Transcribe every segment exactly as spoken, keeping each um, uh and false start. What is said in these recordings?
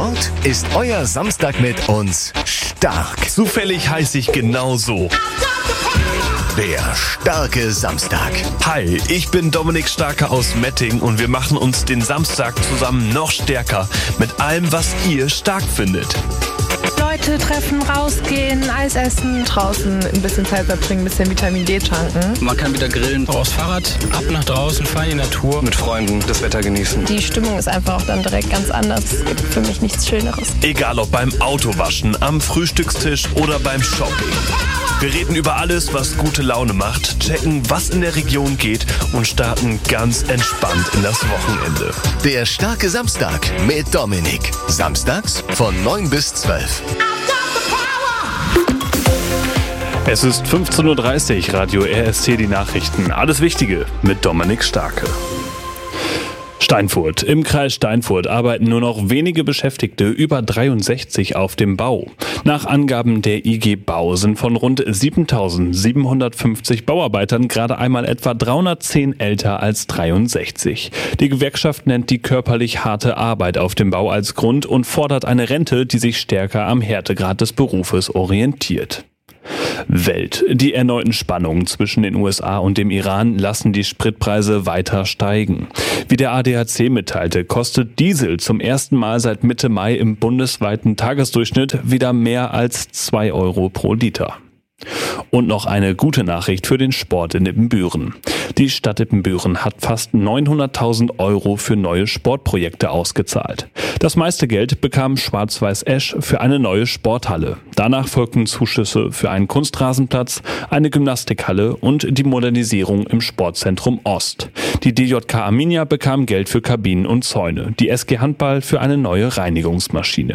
Sport ist euer Samstag mit uns stark. Zufällig heiße ich genau so. Der starke Samstag. Hi, ich bin Dominik Starke aus Metting und wir machen uns den Samstag zusammen noch stärker mit allem, was ihr stark findet. Leute treffen, rausgehen, Eis essen, draußen ein bisschen Zeit verbringen, ein bisschen Vitamin D tanken. Man kann wieder grillen, aufs Fahrrad, ab nach draußen, fahren in die Natur, mit Freunden das Wetter genießen. Die Stimmung ist einfach auch dann direkt ganz anders. Es gibt für mich nichts Schöneres. Egal ob beim Autowaschen, am Frühstückstisch oder beim Shopping. Wir reden über alles, was gute Laune macht, checken, was in der Region geht und starten ganz entspannt in das Wochenende. Der starke Samstag mit Dominik. Samstags von neun bis zwölf. Es ist fünfzehn Uhr dreißig, Radio R S T, die Nachrichten. Alles Wichtige mit Dominik Starke. Steinfurt. Im Kreis Steinfurt arbeiten nur noch wenige Beschäftigte, über dreiundsechzig, auf dem Bau. Nach Angaben der I G Bau sind von rund siebentausendsiebenhundertfünfzig Bauarbeitern gerade einmal etwa dreihundertzehn älter als dreiundsechzig. Die Gewerkschaft nennt die körperlich harte Arbeit auf dem Bau als Grund und fordert eine Rente, die sich stärker am Härtegrad des Berufes orientiert. Welt. Die erneuten Spannungen zwischen den U S A und dem Iran lassen die Spritpreise weiter steigen. Wie der A D A C mitteilte, kostet Diesel zum ersten Mal seit Mitte Mai im bundesweiten Tagesdurchschnitt wieder mehr als zwei Euro pro Liter. Und noch eine gute Nachricht für den Sport in Ippenbüren. Die Stadt Ippenbüren hat fast neunhunderttausend Euro für neue Sportprojekte ausgezahlt. Das meiste Geld bekam Schwarz-Weiß Esch für eine neue Sporthalle. Danach folgten Zuschüsse für einen Kunstrasenplatz, eine Gymnastikhalle und die Modernisierung im Sportzentrum Ost. Die D J K Arminia bekam Geld für Kabinen und Zäune, die S G Handball für eine neue Reinigungsmaschine.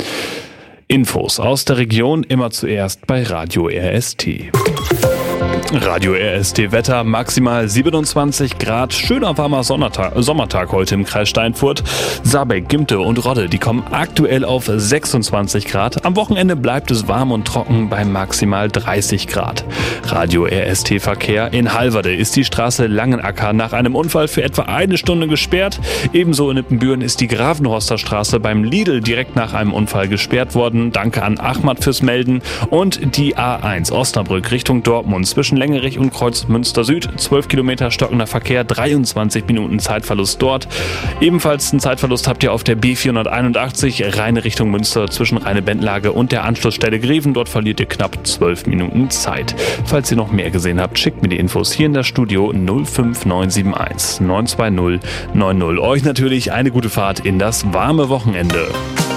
Infos aus der Region immer zuerst bei Radio R S T. Radio R S T Wetter, maximal siebenundzwanzig Grad, schöner warmer Sommertag, Sommertag heute im Kreis Steinfurt. Saarbeck, Gimte und Rodde, die kommen aktuell auf sechsundzwanzig Grad. Am Wochenende bleibt es warm und trocken bei maximal dreißig Grad. Radio R S T Verkehr. In Halverde ist die Straße Langenacker nach einem Unfall für etwa eine Stunde gesperrt. Ebenso in Ippenbüren ist die Grafenhorster Straße beim Lidl direkt nach einem Unfall gesperrt worden. Danke an Ahmad fürs Melden. Und die A eins Osnabrück Richtung Dortmund zwischen Längerich und Kreuzmünster Süd, zwölf Kilometer stockender Verkehr, dreiundzwanzig Minuten Zeitverlust dort. Ebenfalls einen Zeitverlust habt ihr auf der B vierhunderteinundachtzig, Rheine Richtung Münster zwischen Rheine-Bendlage und der Anschlussstelle Greven. Dort verliert ihr knapp zwölf Minuten Zeit. Falls ihr noch mehr gesehen habt, schickt mir die Infos hier in das Studio null fünf neun sieben eins neun zwei null neun null. Euch natürlich eine gute Fahrt in das warme Wochenende.